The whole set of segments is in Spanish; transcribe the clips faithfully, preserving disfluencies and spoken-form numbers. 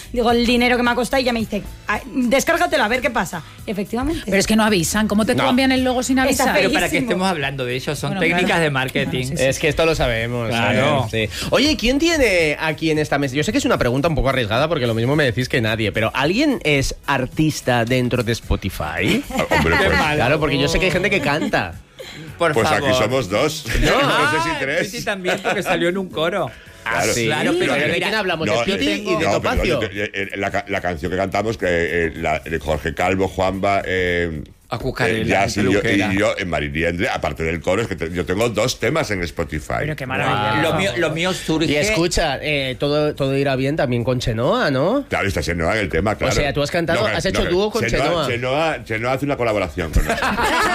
digo el dinero que me ha costado y ya me dice, descárgatelo a ver qué pasa. Efectivamente. Pero es que no avisan, ¿cómo te No. cambian el logo sin avisar? Pero para que estemos hablando de ello, son Bueno, técnicas claro. de marketing. Bueno, sí, sí. Es que esto lo sabemos. Claro. ¿eh? Sí. Oye, ¿quién tiene aquí en esta mesa? Yo sé que es una pregunta un poco arriesgada porque lo mismo me decís que nadie, pero ¿alguien es artista dentro de Spotify? Hombre, pues, Claro, porque yo sé que hay gente que canta. Por pues favor. aquí somos dos. No, no sé si tres. Piti también, porque salió en un coro. Claro. sí. Claro, pero ¿de mira, quién hablamos? No, ¿De Piti eh, y de no, Topacio? pero, eh, eh, la, ca- la canción que cantamos, que eh, la de Jorge Calvo, Juanba, eh, Acucarela, eh, Jazz y yo, peluquera. y yo en Mariliendre, aparte del coro, es que te- yo tengo dos temas en Spotify. Pero qué maravilla. Lo mío, lo mío surge... Y escucha, eh, todo, todo irá bien también con Chenoa, ¿no? Claro, está Chenoa en el tema, claro. O sea, tú has cantado- has hecho que- dúo con Chenoa. Chenoa, Chenoa hace una colaboración con nosotros.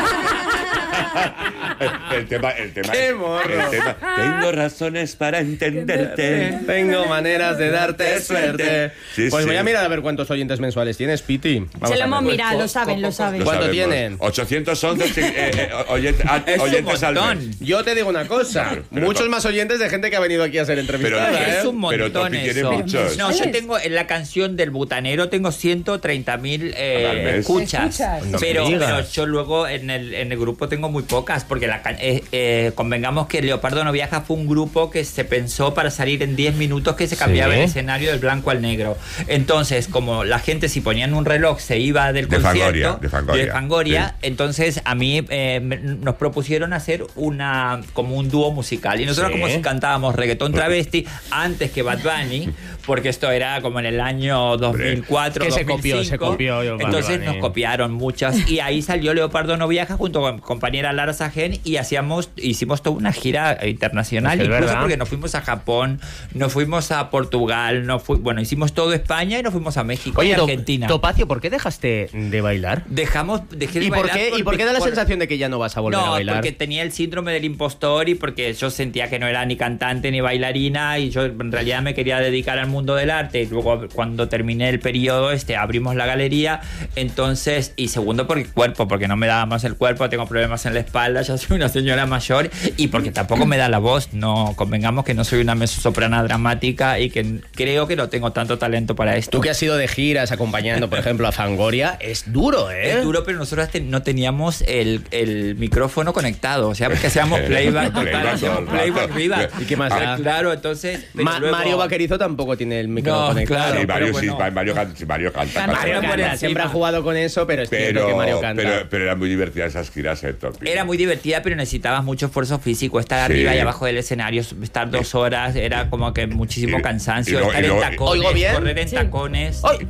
el, el tema, el tema, ¡Qué el morro! tema. Tengo razones para entenderte. Tengo maneras de darte suerte. Sí, Pues sí. voy a mirar a ver cuántos oyentes mensuales tienes, Piti. Vamos Se lo a hemos ver. mirado, lo saben, lo saben. Lo ¿Cuánto sabemos. tienen? ochocientos once eh, eh, oyentes, ah, Es un oyentes al montón. mes. Yo te digo una cosa, Pero- pero muchos no. más oyentes de gente que ha venido aquí a ser entrevistada. Pero- ¿eh? Es un Pero montón Topi tiene eso. muchos. No, yo tengo en la canción del Butanero tengo ciento treinta mil eh, Al mes. escuchas. Escuchas. No me pero, digas. pero yo luego en el, en el grupo tengo muy pocas, porque la, can- eh, eh, convengamos que Leopardo No Viaja fue un grupo que se pensó para salir en diez minutos, que se cambiaba Sí. el escenario del blanco al negro. Entonces, como la gente si ponían un reloj se iba del De concierto, Fangoria, de Fangoria, Fangoria, sí. entonces a mí eh, me- nos propusieron hacer una como un dúo musical. Y nosotros Sí. como si cantábamos reggaetón travesti antes que Bad Bunny, porque esto era como en el año dos mil cuatro, Que se dos mil cinco. copió, se copió yo, Bad Entonces Bunny. nos copiaron muchas y ahí salió Leopardo No Viaja junto con mi compañera Lara Sajén y hacíamos hicimos toda una gira internacional, Es que es incluso verdad. porque nos fuimos a Japón, nos fuimos a Portugal, nos fu- bueno, hicimos todo España y nos fuimos a México y Oye, a To- Argentina. Topacio, ¿por qué dejaste de bailar? Dejamos dejé de ¿Y por, bailar qué, ¿Y por qué da la por- sensación de que ya no vas a volver no, a bailar? porque tenía el síndrome del impostor y porque yo sentía que no era ni cantante ni bailarina y yo en realidad me quería dedicar al mundo del arte. Y luego cuando terminé el periodo este abrimos la galería, entonces, y segundo porque cuerpo, porque no me daba más el cuerpo, tengo problemas en la espalda, ya soy una señora mayor y porque tampoco me da la voz, no convengamos que no soy una mezzosoprana dramática y que creo que no tengo tanto talento para esto. Tú que has sido de giras acompañando, por ejemplo, a Fangoria, es duro, ¿eh? Es duro, pero nosotros te- no teníamos el, el micrófono conectado, o sea, porque hacíamos playback, total, Playback hacíamos todo el playback rato. viva. ¿Y qué más Ah, da? Claro, entonces... pero Ma- luego- Mario Vaquerizo tampoco tiene el micrófono No, conectado. claro, Sí, pero Mario, sí, bueno. Mario, can- sí, Mario canta. Canta, canta. Mario por canta, encima. siempre ha jugado con eso, pero es cierto Pero, que Mario canta. pero, pero eran muy divertidas esas giras, eh, Topi. Era muy divertida, pero necesitabas mucho esfuerzo físico. Estar Sí. arriba y abajo del escenario, estar dos horas, era como que muchísimo Y- cansancio. y luego- estar y luego- en tacones, ¿Oigo bien? correr en Sí. tacones. ¡Ay!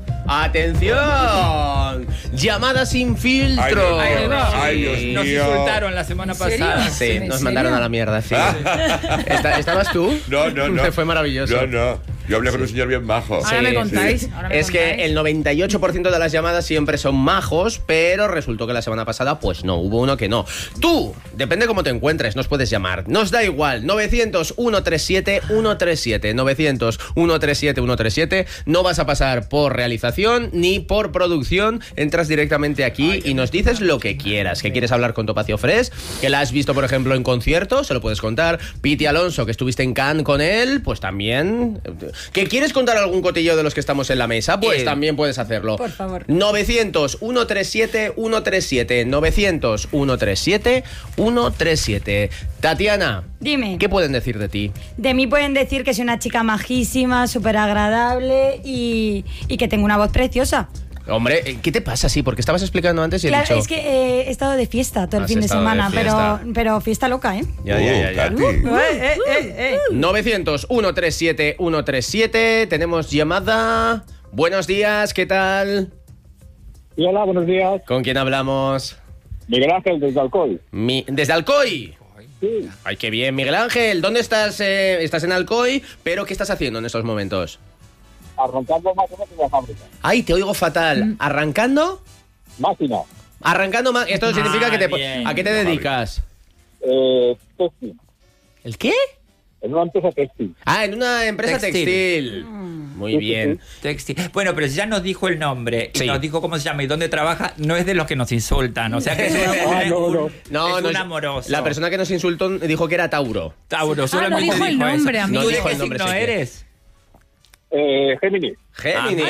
¡Atención! Llamada sin filtro. Ay, Ay, no. Ay, Dios Nos mío. insultaron la semana pasada. Sí, ¿En nos serio? mandaron a la mierda, sí. ¿Está- ¿Estabas tú? No, no, no. Fue maravilloso. No, no. Yo hablé con un señor bien majo. Ahora me contáis. ahora me Es que contáis. el noventa y ocho por ciento de las llamadas siempre son majos, pero resultó que la semana pasada, pues no, hubo uno que no. Tú, depende cómo te encuentres, nos puedes llamar. Nos da igual, novecientos, ciento treinta y siete, ciento treinta y siete, novecientos, ciento treinta y siete, ciento treinta y siete. No vas a pasar por realización ni por producción, entras directamente aquí y nos dices lo que quieras. Que quieres hablar con Topacio Fresh, que la has visto, por ejemplo, en concierto, se lo puedes contar. Piti Alonso, que estuviste en Cannes con él, pues también. ¿Que quieres contar algún cotillo de los que estamos en la mesa? Pues Eh, también puedes hacerlo. por favor. novecientos, ciento treinta y siete, ciento treinta y siete. novecientos, ciento treinta y siete, ciento treinta y siete. Tatiana, Dime. ¿qué pueden decir de ti? De mí pueden decir que soy una chica majísima, súper agradable y, y que tengo una voz preciosa. Hombre, ¿qué te pasa? Sí, porque estabas explicando antes y he Claro, dicho... es que eh, he estado de fiesta todo el Has fin de estado de semana, pero, fiesta. pero fiesta loca, ¿eh? Ya, ya, ya, ya. Oh, Tati. Eh, eh, eh, eh. novecientos, ciento treinta y siete, ciento treinta y siete. Tenemos llamada. Buenos días, ¿qué tal? Y hola, buenos días. ¿Con quién hablamos? Miguel Ángel desde Alcoy. Mi- ¿Desde Alcoy? Sí, Ay, qué bien, Miguel Ángel. ¿Dónde estás? eh, estás en Alcoy, pero ¿qué estás haciendo en estos momentos? arrancando máquinas en la fábrica. Ay, te oigo fatal. ¿Arrancando? Máquina, Arrancando más. Esto significa que te... bien. ¿A qué te dedicas? eh, textil. ¿El qué? En una empresa textil. Ah, en una empresa textil. Textil. Muy bien. Textil. Bueno, pero si ya nos dijo el nombre y Sí. nos dijo cómo se llama y dónde trabaja, no es de los que nos insultan. O sea que es, un, Ah, no, no. No, es no un es- amoroso. La persona que nos insultó dijo que era Tauro. Tauro, solamente dijo el nombre, eso. amigo. ¿Tú No de dijo qué el nombre, signo sí que- eres? Eh, Géminis. Géminis.